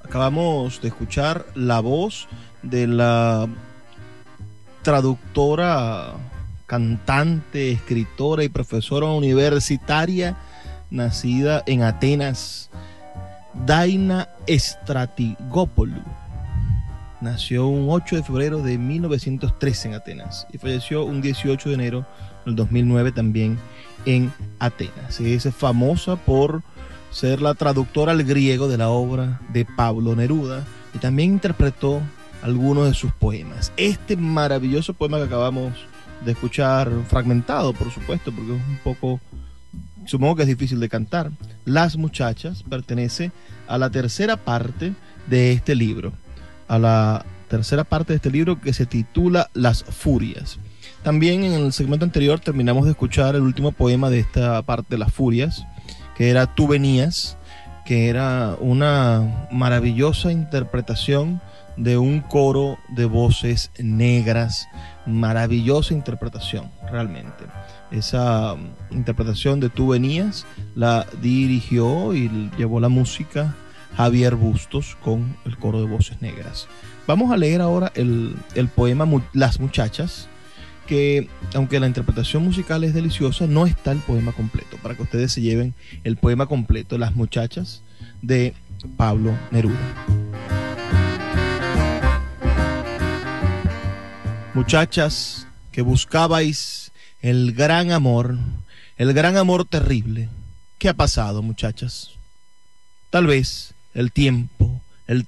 Acabamos de escuchar la voz de la traductora, cantante, escritora y profesora universitaria nacida en Atenas, Daina Stratigopoulou. Nació un 8 de febrero de 1913 en Atenas y falleció un 18 de enero del 2009 también en Atenas. Es famosa por ser la traductora al griego de la obra de Pablo Neruda y también interpretó algunos de sus poemas. Este maravilloso poema que acabamos de escuchar, fragmentado por supuesto, porque es un poco, supongo que es difícil de cantar, Las Muchachas, pertenece a la tercera parte de este libro. Que se titula Las Furias. También en el segmento anterior terminamos de escuchar el último poema de esta parte de Las Furias, que era Tú venías, que era una maravillosa interpretación de un coro de voces negras. Maravillosa interpretación, realmente. Esa interpretación de Tú venías la dirigió y llevó la música Javier Bustos con el coro de voces negras. Vamos a leer ahora el poema Las Muchachas, que aunque la interpretación musical es deliciosa, no está el poema completo, para que ustedes se lleven el poema completo, Las Muchachas, de Pablo Neruda. Muchachas que buscabais el gran amor terrible, ¿qué ha pasado, muchachas? Tal vez el tiempo,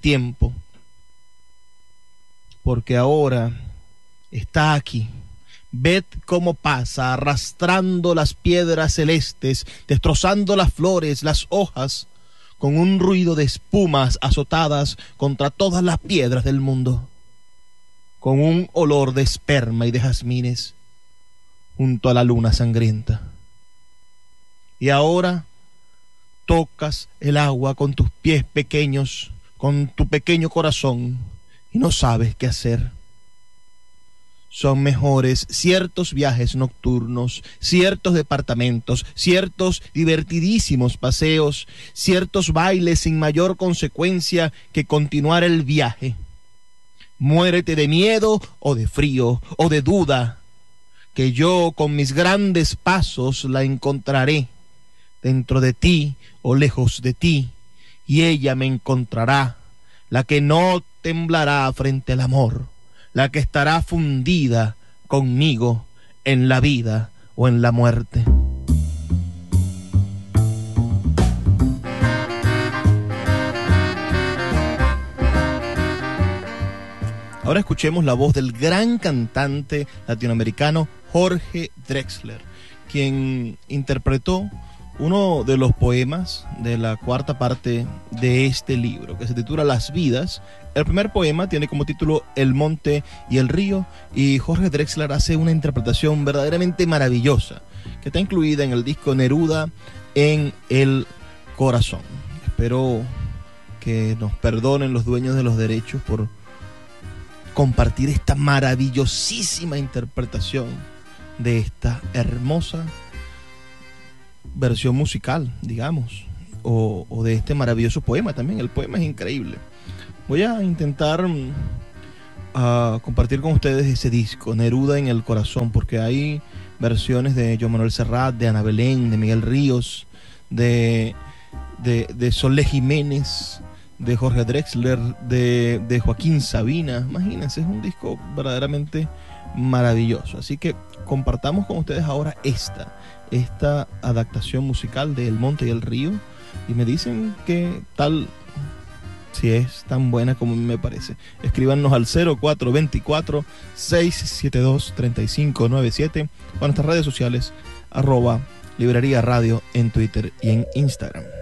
porque ahora está aquí. Ved cómo pasa, arrastrando las piedras celestes, destrozando las flores, las hojas, con un ruido de espumas azotadas contra todas las piedras del mundo, con un olor de esperma y de jazmines, junto a la luna sangrienta. Y ahora tocas el agua con tus pies pequeños, con tu pequeño corazón, y no sabes qué hacer. Son mejores ciertos viajes nocturnos, ciertos departamentos, ciertos divertidísimos paseos, ciertos bailes sin mayor consecuencia que continuar el viaje. Muérete de miedo o de frío o de duda, que yo con mis grandes pasos la encontraré, dentro de ti o lejos de ti, y ella me encontrará, la que no temblará frente al amor, la que estará fundida conmigo en la vida o en la muerte. Ahora escuchemos la voz del gran cantante latinoamericano Jorge Drexler, quien interpretó uno de los poemas de la cuarta parte de este libro, que se titula Las Vidas. El primer poema tiene como título El monte y el río, y Jorge Drexler hace una interpretación verdaderamente maravillosa, que está incluida en el disco Neruda en el corazón. Espero que nos perdonen los dueños de los derechos por compartir esta maravillosísima interpretación de esta hermosa versión musical, digamos, o de este maravilloso poema también. El poema es increíble. Voy a intentar compartir con ustedes ese disco, Neruda en el corazón, porque hay versiones de Joan Manuel Serrat, de Ana Belén, de Miguel Ríos, de Solé Jiménez, de Jorge Drexler, de Joaquín Sabina. Imagínense, es un disco verdaderamente maravilloso. Así que compartamos con ustedes ahora esta adaptación musical de El monte y el río, y me dicen que tal, si es tan buena como me parece. Escríbanos al 0424-672-3597 o a nuestras redes sociales @Librería Radio en Twitter y en Instagram.